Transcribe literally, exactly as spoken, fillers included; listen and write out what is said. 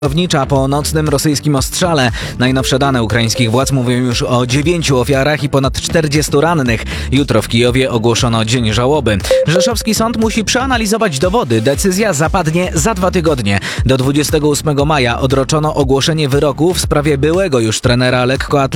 Wojownicza po nocnym rosyjskim ostrzale. Najnowsze dane ukraińskich władz mówią już o dziewięciu ofiarach i ponad czterdziestu rannych. Jutro w Kijowie ogłoszono dzień żałoby. Rzeszowski sąd musi przeanalizować dowody. Decyzja zapadnie za dwa tygodnie. Do dwudziestego ósmego maja odroczono ogłoszenie wyroku w sprawie byłego już trenera lekkoatletyki